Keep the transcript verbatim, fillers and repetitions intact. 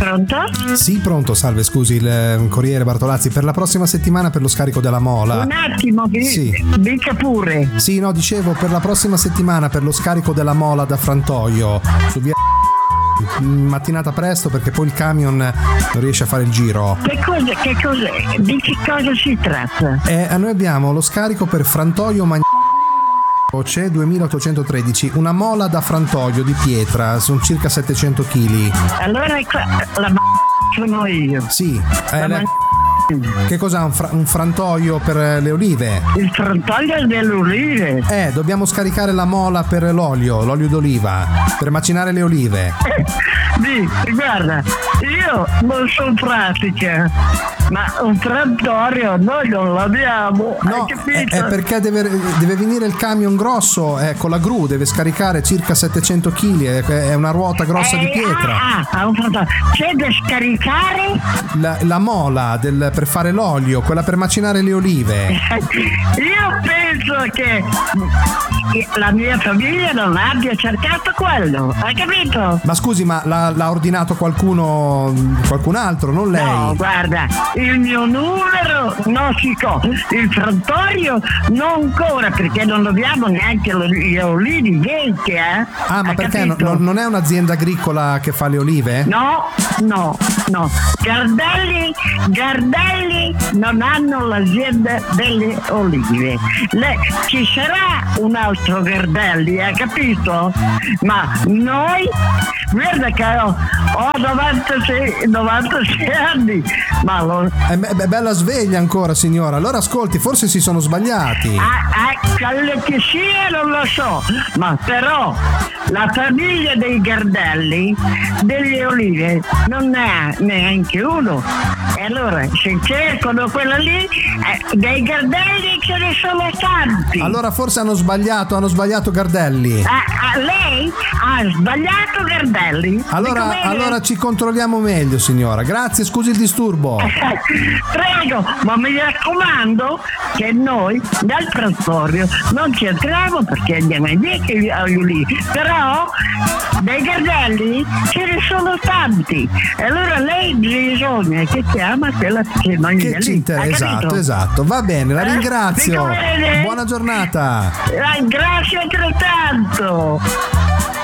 Pronto? Sì, pronto, salve, scusi, il Corriere Bartolazzi, per la prossima settimana per lo scarico della mola. Un attimo, che Sì. dica pure. Sì, no, dicevo per la prossima settimana per lo scarico della mola da Frantoio su via mattinata presto, perché poi il camion non riesce a fare il giro. Che cosa, che cosa, di che cosa si tratta? Eh, noi abbiamo lo scarico per Frantoio Magn- c'è duemilaottocentotredici, una mola da Frantoio di pietra, sono circa settecento chili. Allora è qua, la m***a sono io. Sì, La eh, m***a. che cos'ha un, fra- un frantoio per le olive? Il frantoio delle olive. Eh, dobbiamo scaricare la mola per l'olio, l'olio d'oliva, per macinare le olive. Di, guarda, io non sono pratica, ma un frantoio noi non l'abbiamo. No, hai è, capito? è perché deve, deve venire il camion grosso, eh, con la gru, deve scaricare circa settecento chili, è, è una ruota grossa Eh, di pietra. Ah, ah, un frantoio. C'è da scaricare? La, la mola del, per fare l'olio, quella per macinare le olive. Io penso che la mia famiglia non abbia cercato quello, hai capito? Ma scusi, ma l'ha, l'ha ordinato qualcuno, qualcun altro, non lei? No, guarda, il mio numero non si co, il frantoio non ancora, perché non abbiamo neanche le olive vecchie, eh? Ah, ma Hai perché no- capito? no- non è un'azienda agricola che fa le olive? No, no, no. Gardelli, Gardelli non hanno l'azienda delle olive. Le, ci sarà un altro Gardelli, hai capito? Ma noi, guarda che ho, ho novantasei, novantasei anni, ma lo, È be- be- bella sveglia ancora, signora. Allora ascolti, forse si sono sbagliati. ah, ah, quello che sia non lo so, ma però la famiglia dei Gardelli delle olive non ne ha neanche uno. E allora se cercano quella lì, eh, dei Gardelli ce ne sono tanti. Allora forse hanno sbagliato, hanno sbagliato Gardelli. Ah, ah, lei ha sbagliato Gardelli. Allora, Dico bene? allora ci controlliamo meglio, signora. Grazie, scusi il disturbo. Prego, ma mi raccomando che noi dal Frantoio non ci entriamo perché andiamo indietro agli ulivi, però dei Gardelli ce ne sono tanti. E allora lei bisogna che chiama quella che non Che è ci lì. inter- Hai esatto, capito? esatto. Va bene, la Eh? ringrazio. Dico bene? Buona giornata. Eh, Grazie altrettanto.